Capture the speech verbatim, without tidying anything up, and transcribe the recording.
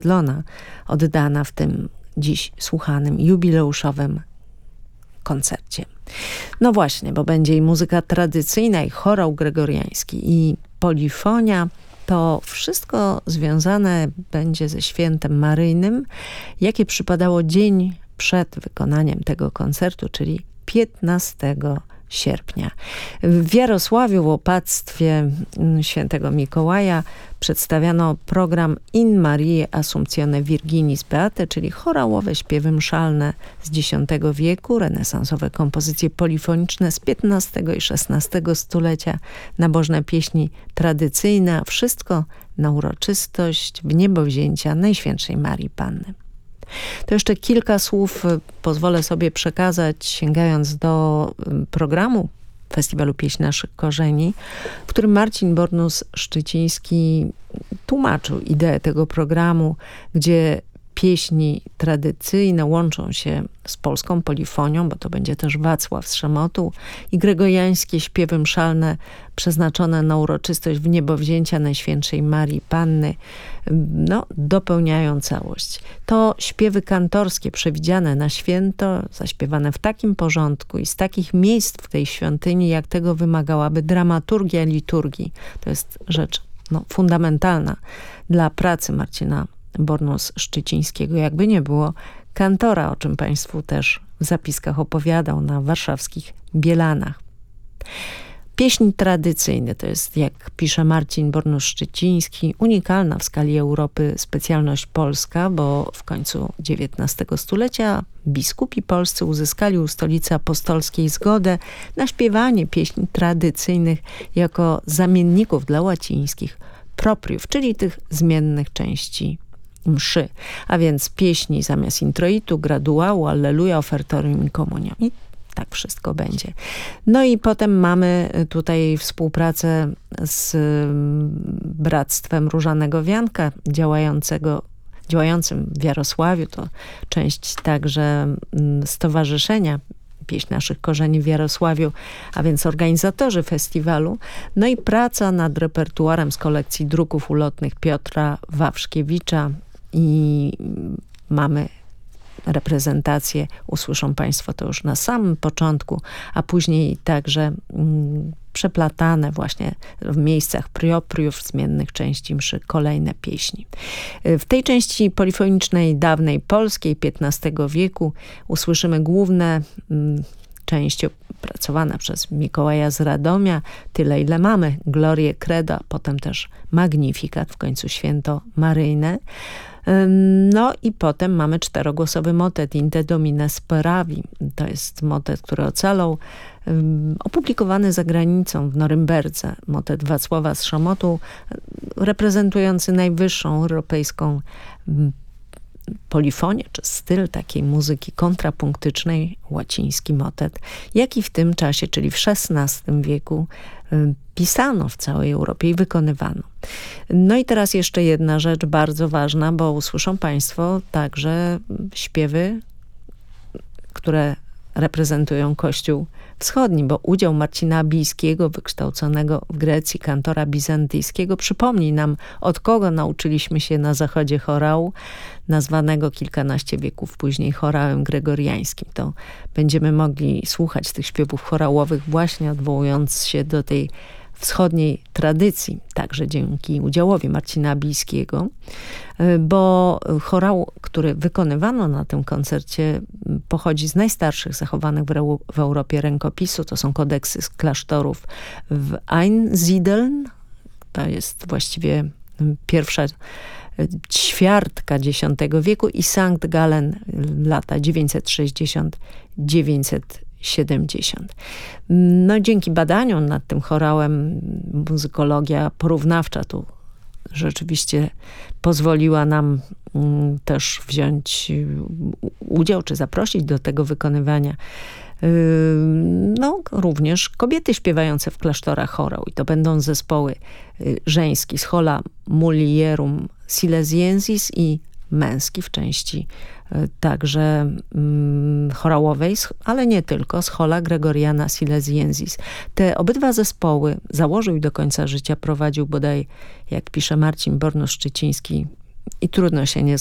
Dlona oddana w tym dziś słuchanym jubileuszowym koncercie. No właśnie, bo będzie i muzyka tradycyjna, i chorał gregoriański, i polifonia. To wszystko związane będzie ze świętem maryjnym, jakie przypadało dzień przed wykonaniem tego koncertu, czyli piętnastego sierpnia. W Jarosławiu w opactwie świętego Mikołaja przedstawiano program In Mariae Assumptione Virginis Beate, czyli chorałowe śpiewy mszalne z dziesiątego wieku, renesansowe kompozycje polifoniczne z piętnastego i szesnastego stulecia, nabożne pieśni tradycyjne, wszystko na uroczystość wniebowzięcia Najświętszej Marii Panny. To jeszcze kilka słów pozwolę sobie przekazać, sięgając do programu Festiwalu Pieśń Naszych Korzeni, w którym Marcin Bornus-Szczyciński tłumaczył ideę tego programu, gdzie pieśni tradycyjne łączą się z polską polifonią, bo to będzie też Wacław z Szamotuł, i gregoriańskie śpiewy mszalne przeznaczone na uroczystość wniebowzięcia Najświętszej Marii Panny, no, dopełniają całość. To śpiewy kantorskie przewidziane na święto, zaśpiewane w takim porządku i z takich miejsc w tej świątyni, jak tego wymagałaby dramaturgia liturgii. To jest rzecz no, fundamentalna dla pracy Marcina Bornus-Szczycińskiego, jakby nie było, kantora, o czym Państwu też w zapiskach opowiadał na warszawskich Bielanach. Pieśń tradycyjna to jest, jak pisze Marcin Bornus-Szczyciński, unikalna w skali Europy specjalność polska, bo w końcu dziewiętnastego stulecia biskupi polscy uzyskali u stolicy apostolskiej zgodę na śpiewanie pieśni tradycyjnych jako zamienników dla łacińskich propriów, czyli tych zmiennych części mszy, a więc pieśni zamiast introitu, graduału, alleluja, ofertorium i komunią. I tak wszystko będzie. No i potem mamy tutaj współpracę z Bractwem Różanego Wianka, działającego, działającym w Jarosławiu. To część także Stowarzyszenia Pieśń Naszych Korzeni w Jarosławiu, a więc organizatorzy festiwalu. No i praca nad repertuarem z kolekcji druków ulotnych Piotra Wawrzkiewicza i mamy reprezentację, usłyszą Państwo to już na samym początku, a później także mm, przeplatane właśnie w miejscach propriów zmiennych części mszy kolejne pieśni. W tej części polifonicznej dawnej polskiej piętnastego wieku usłyszymy główne mm, części opracowane przez Mikołaja z Radomia, Tyle ile mamy, Glorię Credo, potem też Magnifikat, w końcu święto maryjne. No i potem mamy czterogłosowy motet In te Domine Speravi. To jest motet, który ocalał, um, opublikowany za granicą w Norymberdze. Motet Wacława z Szamotuł, reprezentujący najwyższą europejską um, polifonię, czy styl takiej muzyki kontrapunktycznej, łaciński motet, jaki w tym czasie, czyli w szesnastym wieku, pisano w całej Europie i wykonywano. No i teraz jeszcze jedna rzecz bardzo ważna, bo usłyszą Państwo także śpiewy, które reprezentują Kościół Wschodni, bo udział Marcina Bijskiego, wykształconego w Grecji kantora bizantyjskiego, przypomni nam, od kogo nauczyliśmy się na zachodzie chorału, nazwanego kilkanaście wieków później chorałem gregoriańskim. To będziemy mogli słuchać tych śpiewów chorałowych właśnie odwołując się do tej wschodniej tradycji, także dzięki udziałowi Marcina Bijskiego, bo chorał, który wykonywano na tym koncercie, pochodzi z najstarszych zachowanych w, w Europie rękopisu. To są kodeksy z klasztorów w Einsiedeln, to jest właściwie pierwsza ćwiartka dziesiątego wieku, i Sankt Gallen lata dziewięćset sześćdziesiąt do dziewięćset siedemdziesiąt. No dzięki badaniom nad tym chorałem muzykologia porównawcza tu rzeczywiście pozwoliła nam mm, też wziąć udział, czy zaprosić do tego wykonywania yy, no również kobiety śpiewające w klasztorach chorał. I to będą zespoły yy, żeńskie, schola mulierum silesiensis i męski w części y, także y, chorałowej, ale nie tylko, schola Gregoriana Silesiensis. Te obydwa zespoły założył i do końca życia prowadził bodaj, jak pisze Marcin Bornus-Szczyciński, i trudno się nie